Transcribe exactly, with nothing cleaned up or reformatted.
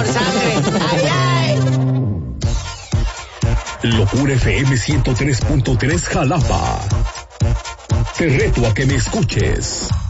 por sangre. ¡Ay, ay! Locura F M ciento tres punto tres Jalapa. Te reto a que me escuches.